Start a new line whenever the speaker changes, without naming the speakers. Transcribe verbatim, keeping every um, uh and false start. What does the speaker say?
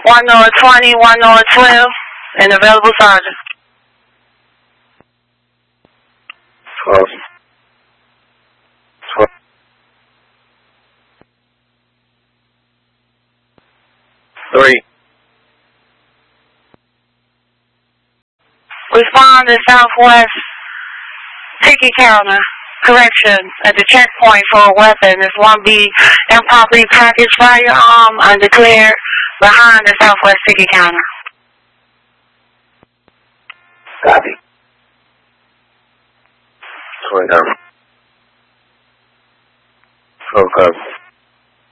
one North twenty, one North twelve, and available sergeant.
twelve. twelve. Three.
Respond to Southwest ticket counter. Correction, at the checkpoint for a weapon. This one be improperly packaged firearm undeclared behind the Southwest ticket counter.
Copy. twenty-nine. twelve copy.